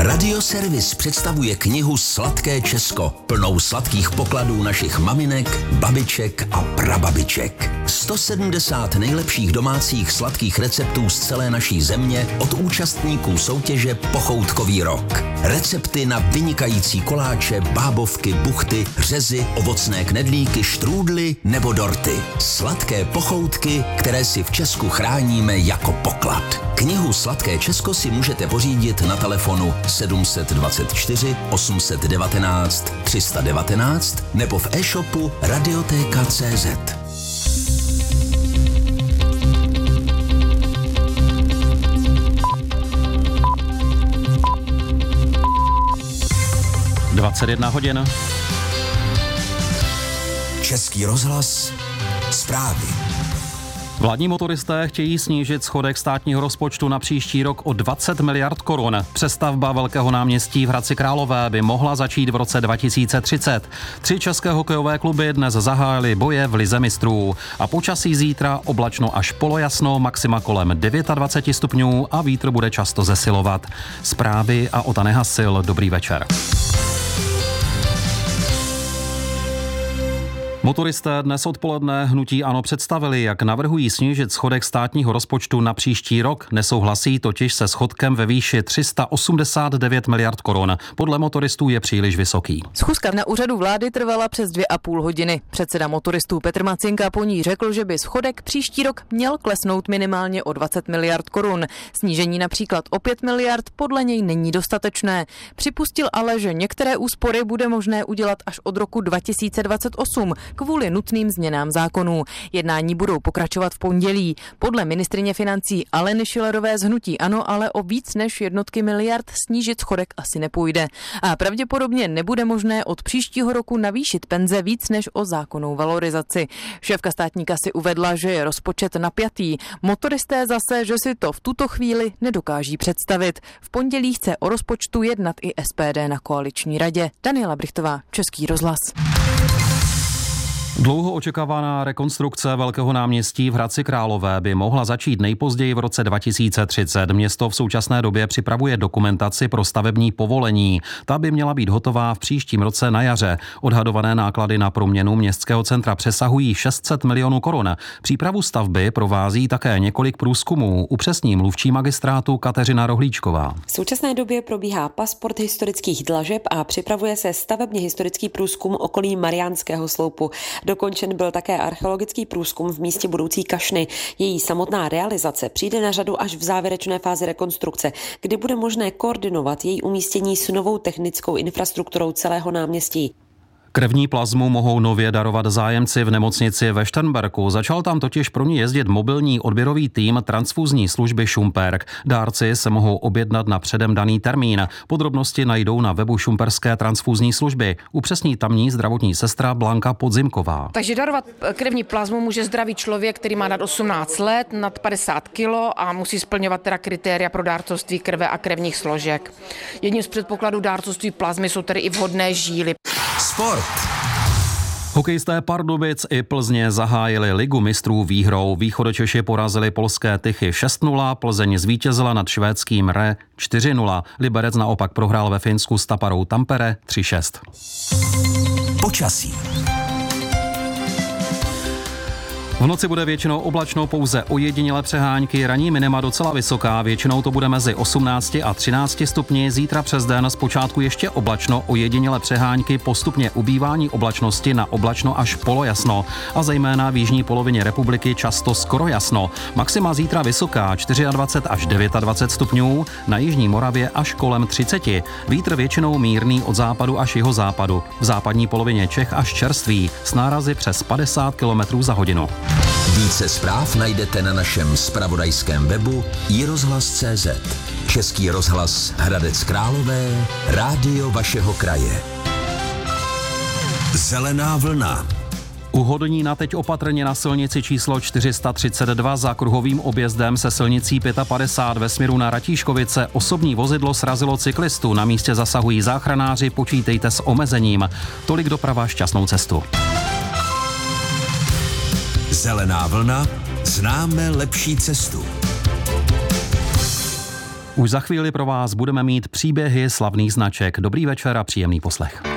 Radioservis představuje knihu Sladké Česko, plnou sladkých pokladů našich maminek, babiček a prababiček. 170 nejlepších domácích sladkých receptů z celé naší země od účastníků soutěže Pochoutkový rok. Recepty na vynikající koláče, bábovky, buchty, řezy, ovocné knedlíky, štrůdly nebo dorty. Sladké pochoutky, které si v Česku chráníme jako poklad. Knihu Sladké Česko si můžete pořídit na telefonu 724 819 319 nebo v e-shopu Radioteka.cz. hodin. Český rozhlas, zprávy. Vládní motoristé chtějí snížit schodek státního rozpočtu na příští rok o 20 miliard korun. Přestavba Velkého náměstí v Hradci Králové by mohla začít v roce 2030. 3 české hokejové kluby dnes zahájily boje v lize mistrů. A počasí zítra oblačno až polojasno, maxima kolem 29 stupňů a vítr bude často zesilovat. Zprávy a Ota Nehasil, dobrý večer. Motoristé dnes odpoledne hnutí ANO představili, jak navrhují snížit schodek státního rozpočtu na příští rok. Nesouhlasí totiž se schodkem ve výši 389 miliard korun. Podle motoristů je příliš vysoký. Schůzka na úřadu vlády trvala přes 2,5 hodiny. Předseda motoristů Petr Macinka po ní řekl, že by schodek příští rok měl klesnout minimálně o 20 miliard korun. Snížení například o 5 miliard podle něj není dostatečné. Připustil ale, že některé úspory bude možné udělat až od roku 2028. Kvůli nutným změnám zákonů. Jednání budou pokračovat v pondělí. Podle ministryně financí Aleny Schillerové z hnutí ANO ale o víc než jednotky miliard snížit schodek asi nepůjde. A pravděpodobně nebude možné od příštího roku navýšit penze víc než o zákonnou valorizaci. Šéfka státní kasy uvedla, že je rozpočet napjatý. Motoristé zase, že si to v tuto chvíli nedokáží představit. V pondělí chce o rozpočtu jednat i SPD na koaliční radě. Daniela Brichtová, Český rozhlas. Dlouho očekávaná rekonstrukce Velkého náměstí v Hradci Králové by mohla začít nejpozději v roce 2030. Město v současné době připravuje dokumentaci pro stavební povolení. Ta by měla být hotová v příštím roce na jaře. Odhadované náklady na proměnu městského centra přesahují 600 milionů korun. Přípravu stavby provází také několik průzkumů, upřesní mluvčí magistrátu Kateřina Rohlíčková. V současné době probíhá pasport historických dlažeb a připravuje se stavebně historický průzkum okolí Mariánského sloupu. Dokončen byl také archeologický průzkum v místě budoucí kašny. Její samotná realizace přijde na řadu až v závěrečné fázi rekonstrukce, kdy bude možné koordinovat její umístění s novou technickou infrastrukturou celého náměstí. Krevní plazmu mohou nově darovat zájemci v nemocnici ve Šternberku. Začal tam totiž pro ní jezdit mobilní odběrový tým transfuzní služby Šumperk. Dárci se mohou objednat na předem daný termín. Podrobnosti najdou na webu šumperské transfuzní služby. Upřesní tamní zdravotní sestra Blanka Podzimková. Takže darovat krevní plazmu může zdravý člověk, který má nad 18 let, nad 50 kilo a musí splňovat teda kritéria pro dárcovství krve a krevních složek. Jedním z předpokladů dárcovství plazmy jsou tedy i vhodné žíly. Sport. Hokejisté Pardubic i Plzně zahájili ligu mistrů výhrou. Východočeši porazili polské Tychy 6-0, Plzeň zvítězila nad švédským Re 4-0. Liberec naopak prohrál ve Finsku s Taparou Tampere 3-6. Počasí. V noci bude většinou oblačno, pouze ojedinělé přehánky, ranní minima docela vysoká, většinou to bude mezi 18 a 13 stupni, zítra přes den zpočátku ještě oblačno, ojedinělé přehánky, postupně ubývání oblačnosti na oblačno až polojasno a zejména v jižní polovině republiky často skoro jasno. Maxima zítra vysoká, 24 až 29 stupňů, na jižní Moravě až kolem 30. Vítr většinou mírný od západu až jihozápadu, v západní polovině Čech až čerstvý, s nárazy přes 50 km za hodinu. Více zpráv najdete na našem zpravodajském webu iRozhlas.cz. Český rozhlas Hradec Králové, rádio vašeho kraje. Zelená vlna. U Hodonína teď opatrně na silnici číslo 432 za kruhovým objezdem se silnicí 55 ve směru na Ratíškovice osobní vozidlo srazilo cyklistu. Na místě zasahují záchranáři, počítejte s omezením. Tolik doprava, šťastnou cestu. Zelená vlna, známe lepší cestu. Už za chvíli pro vás budeme mít příběhy slavných značek. Dobrý večer a příjemný poslech.